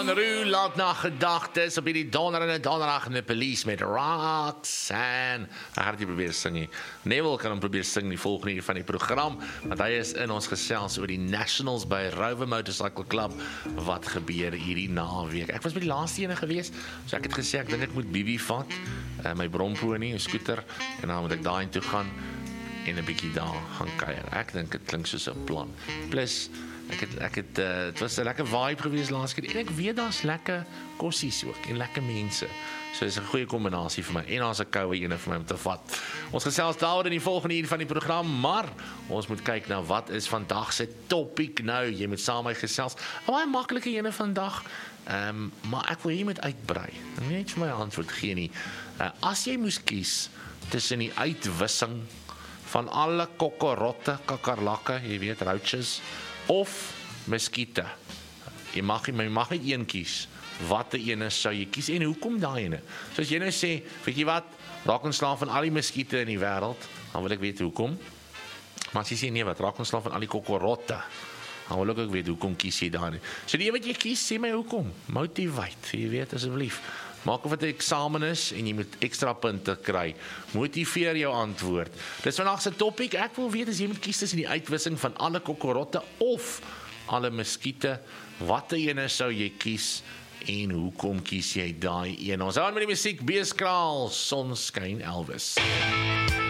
Laat na gedagtes op hierdie donderdag in die police met Roxanne. Ek gaan dit probeer sing nie. Neville kan hom probeer sing die volgende uur van die program, want hy is in ons gesels oor die Nationals by Rover Motorcycle Club, wat gebeur hierdie naweek. Ek was by die laaste ene gewees, so ek het gesê, ek dink ek moet Bibi vat, my bromponie, 'n scooter, en dan moet ek daarin toe gaan, en 'n bietjie daar gaan kuier. Ek dink dit klink soos 'n plan. Plus, het was 'n lekker vibe gewees laas keer, en ek weet daar's lekker kossies ook, en lekker mense. So dis 'n goeie kombinasie vir my, en daar's 'n koue ene vir my om te vat. Ons gesels daaroor in die volgende uur van die program, maar ons moet kyk na wat is vandag se topic nou. Jy moet saam met my gesels. 'n Baie maklike ene vandag, maar ek wil hiermee uitbrei. Net vir my antwoord gee nie. As jy moes kies tussen die uitwissing van alle kokkerotte, kakerlakke, jy weet, roaches, of muskiete. Jy mag net een kies. Watter ene sou jy kies en hoekom daai ene? So as jy nou sê, weet jy wat, raak ontslaaf van al die muskiete in die wêreld, dan wil ek weet hoekom. Maar as jy sê nee, wat, raak ontslaaf van al die kokkerotte, dan wil ek ook weet hoekom kies jy daai. So die een wat jy kies, sê my hoekom. Motivate, jy weet, asseblief. Maak of dit 'n eksamen is en jy moet ekstra punte kry. Motiveer jou antwoord. Dis vandag se topic. Ek wil weet as jy moet kies tussen die uitwissing van alle kokkerotte of alle muskiete, watter ene sou jy kies en hoekom kies jy daai een? Ons hou aan met die musiek, Beeskraal, Sonskyn Elvis.